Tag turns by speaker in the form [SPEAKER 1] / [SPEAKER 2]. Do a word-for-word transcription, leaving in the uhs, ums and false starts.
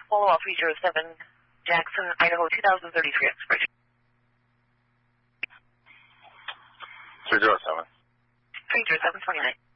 [SPEAKER 1] follow up three zero seven, Jackson, Idaho, two thousand thirty-three expiration.
[SPEAKER 2] three zero seven.
[SPEAKER 1] three zero seven twenty-nine.